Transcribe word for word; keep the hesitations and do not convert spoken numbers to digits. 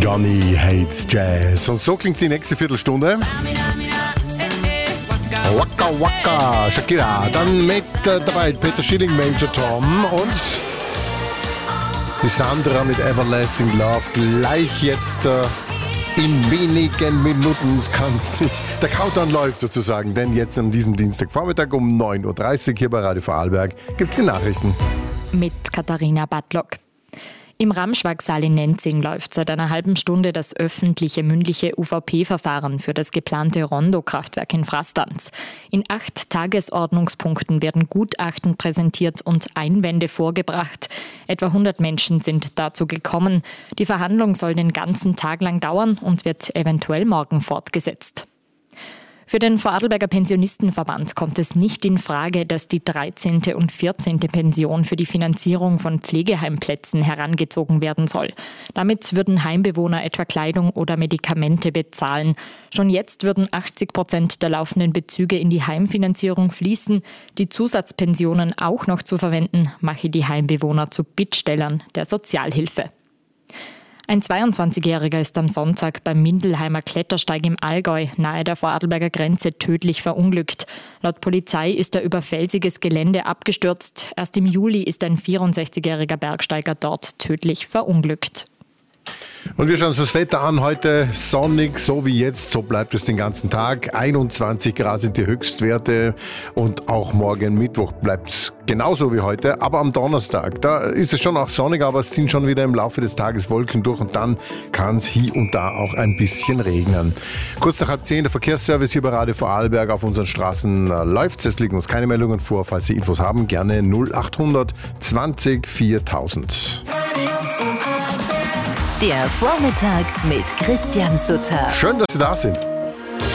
Johnny Hates Jazz. Und so klingt die nächste Viertelstunde. Waka Waka, Shakira. Dann mit äh, dabei Peter Schilling, Major Tom und die Sandra mit Everlasting Love. Gleich jetzt äh, in wenigen Minuten kann sich der Countdown läuft sozusagen. Denn jetzt an diesem Dienstagvormittag um neun Uhr dreißig hier bei Radio Vorarlberg gibt es die Nachrichten. Mit Katharina Badlock. Im Ramschwag-Saal in Nenzing läuft seit einer halben Stunde das öffentliche mündliche U V P-Verfahren für das geplante Rondo-Kraftwerk in Frastanz. In acht Tagesordnungspunkten werden Gutachten präsentiert und Einwände vorgebracht. Etwa hundert Menschen sind dazu gekommen. Die Verhandlung soll den ganzen Tag lang dauern und wird eventuell morgen fortgesetzt. Für den Vorarlberger Pensionistenverband kommt es nicht in Frage, dass die dreizehnte und vierzehnte Pension für die Finanzierung von Pflegeheimplätzen herangezogen werden soll. Damit würden Heimbewohner etwa Kleidung oder Medikamente bezahlen. Schon jetzt würden achtzig Prozent der laufenden Bezüge in die Heimfinanzierung fließen. Die Zusatzpensionen auch noch zu verwenden, mache die Heimbewohner zu Bittstellern der Sozialhilfe. Ein zweiundzwanzigjähriger ist am Sonntag beim Mindelheimer Klettersteig im Allgäu nahe der Vorarlberger Grenze tödlich verunglückt. Laut Polizei ist er über felsiges Gelände abgestürzt. Erst im Juli ist ein vierundsechzigjähriger Bergsteiger dort tödlich verunglückt. Und wir schauen uns das Wetter an. Heute sonnig, so wie jetzt, so bleibt es den ganzen Tag. einundzwanzig Grad sind die Höchstwerte und auch morgen Mittwoch bleibt es genauso wie heute. Aber am Donnerstag, da ist es schon auch sonnig, aber es ziehen schon wieder im Laufe des Tages Wolken durch und dann kann es hier und da auch ein bisschen regnen. Kurz nach halb zehn der Verkehrsservice hier bei Radio Vorarlberg. Auf unseren Straßen äh, läuft es. Es liegen uns keine Meldungen vor. Falls Sie Infos haben, gerne null achthundert zwanzig viertausend. Der Vormittag mit Christian Sutter. Schön, dass Sie da sind.